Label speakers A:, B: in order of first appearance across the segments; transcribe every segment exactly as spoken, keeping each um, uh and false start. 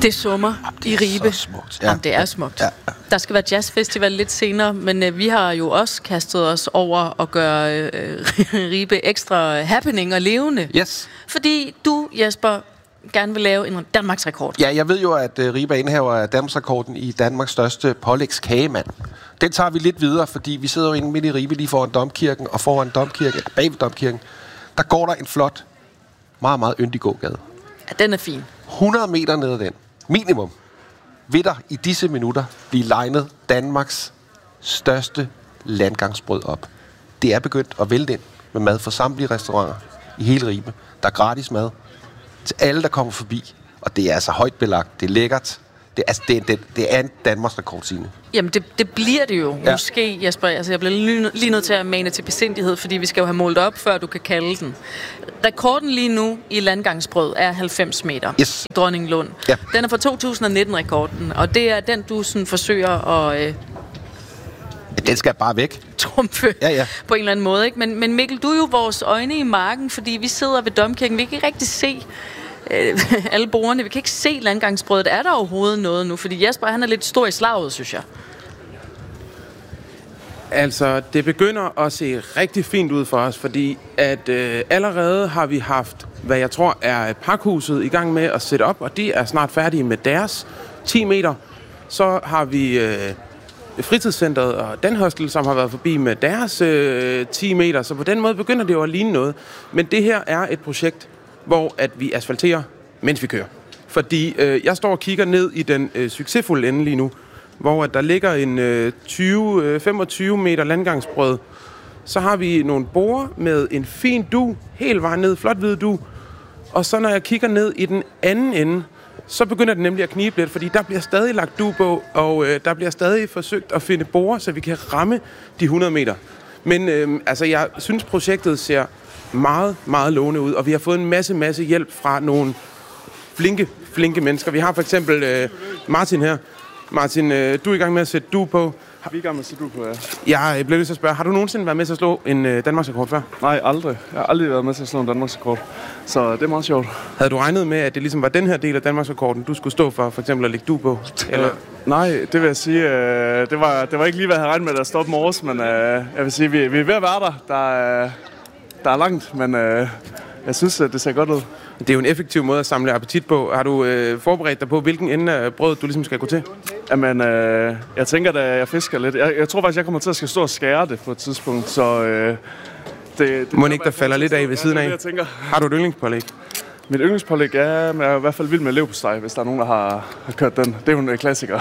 A: Det summer
B: Jamen,
A: i Ribe.
B: Så smukt. Ja.
A: Jamen, det er smukt.
B: Ja.
A: Der skal være jazzfestival lidt senere, men øh, vi har jo også kastet os over at gøre øh, Ribe ekstra happening og levende.
B: Yes.
A: Fordi du, Jesper, gerne vil lave en Danmarks rekord.
B: Ja, jeg ved jo, at uh, Ribe er indhaver af Danmarksrekorden i Danmarks største pålægskagemand. Den tager vi lidt videre, fordi vi sidder jo inde midt i Ribe lige foran Domkirken, og foran Domkirken, eller bag ved Domkirken, der går der en flot, meget, meget yndig gågade.
A: Ja, den er fin.
B: hundrede meter ned ad den, minimum, vil der i disse minutter blive legnet Danmarks største landgangsbrød op. Det er begyndt at vælte ind med mad fra samtlige restauranter i hele Ribe. Der er gratis mad til alle, der kommer forbi. Og det er altså højt belagt. Det er lækkert. Det, altså, det, det, det er en Danmarks rekord, Signe.
A: Jamen, det, det bliver det jo.
B: Ja.
A: Måske, Jesper. Altså, jeg bliver lige, lige nødt til at mane til besindighed, fordi vi skal jo have målt op, før du kan kalde den. Rekorden lige nu i landgangsbrød er halvfems meter
B: Yes.
A: i Dronninglund.
B: Ja.
A: Den er fra to tusind nitten-rekorden, og det er den, du sådan forsøger at øh,
B: Den skal bare væk.
A: trumfe
B: Ja, ja.
A: på en eller anden måde. Ikke? Men, men Mikkel, du er jo vores øjne i marken, fordi vi sidder ved Domkirken. Vi kan ikke rigtig se øh, alle bordene. Vi kan ikke se landgangsbrødet. Er der overhovedet noget nu? Fordi Jesper, han er lidt stor i slaget, synes jeg.
C: Altså, det begynder at se rigtig fint ud for os, fordi at øh, allerede har vi haft, hvad jeg tror er pakhuset i gang med at sætte op, og de er snart færdige med deres ti meter. Så har vi øh, fritidscenteret og Danhostel, som har været forbi med deres øh, ti meter, så på den måde begynder det jo at ligne noget. Men det her er et projekt, hvor at vi asfalterer, mens vi kører. Fordi øh, jeg står og kigger ned i den øh, succesfulde ende lige nu, hvor der ligger en øh, tyve til femogtyve meter landgangsbrød. Så har vi nogle borer med en fin du, helt vejen ned, flot hvid du. Og så når jeg kigger ned i den anden ende, så begynder det nemlig at knibe lidt, fordi der bliver stadig lagt du på, og øh, der bliver stadig forsøgt at finde borer, så vi kan ramme de hundrede meter. Men øh, altså, jeg synes, projektet ser meget, meget lovende ud, og vi har fået en masse, masse hjælp fra nogle flinke, flinke mennesker. Vi har for eksempel øh, Martin her. Martin, øh, du er i gang med at sætte du på.
D: Vi er i gang med at sætte du på, ja.
C: Jeg bliver nødt til at spørge, har du nogensinde været med til at slå en øh, Danmarksrekord før?
D: Nej, aldrig. Jeg har aldrig været med til at slå en Danmarksrekord. Så det er meget sjovt.
C: Havde du regnet med, at det ligesom var den her del af Danmarksrekorden, du skulle stå for, for eksempel at lægge du på? Eller?
D: Øh, nej, det vil jeg sige, øh, det, var, det var ikke lige, hvad jeg havde regnet med at stoppe morges, men øh, jeg vil sige, vi, vi er ved at være der. Der, øh, der er langt, men øh, jeg synes, at det ser godt ud.
C: Det er jo en effektiv måde at samle appetit på. Har du øh, forberedt dig på, hvilken ende af brødet du ligesom skal gå til?
D: Jamen, øh, jeg tænker, at jeg fisker lidt. Jeg, jeg tror faktisk, jeg kommer til at skal stå og skære det på et tidspunkt, så øh, det, det...
C: Må ikke, der falder lidt af ved siden af?
D: Jeg tænker.
C: Har du et yndlingspålæg?
D: Mit yndlingspålæg er, men jeg er i hvert fald vild med leverpostej, hvis der er nogen, der har, har kørt den. Det er jo en klassiker.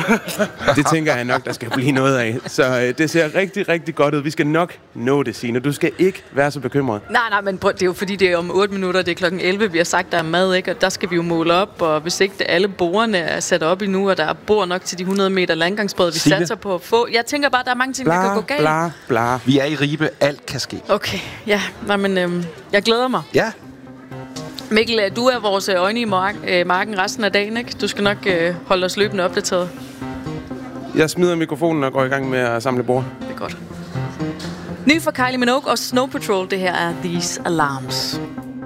C: Det tænker jeg nok, der skal blive noget af. Så øh, det ser rigtig, rigtig godt ud. Vi skal nok nå det, Signe. Du skal ikke være så bekymret.
A: Nej, nej, men det er jo fordi, det er om otte minutter, det er klokken elleve, vi har sagt, der er mad, ikke? Og der skal vi jo måle op, og hvis ikke alle bordene er sat op endnu, og der er bord nok til de hundrede meter landgangsbrød, vi
B: Signe.
A: satser på at få. Jeg tænker bare, der er mange ting,
C: Bla,
A: der kan gå galt.
C: bla, bla.
B: Vi er i Ribe. Alt kan ske.
A: Okay, ja, nej, men øhm, jeg glæder mig.
B: Ja.
A: Mikkel, du er vores øjne i mark- øh, marken resten af dagen, ikke? Du skal nok øh, holde os løbende opdateret.
C: Jeg smider mikrofonen og går i gang med at samle bord.
A: Det er godt. Ny fra Kylie Minogue og Snow Patrol, det her er These Alarms.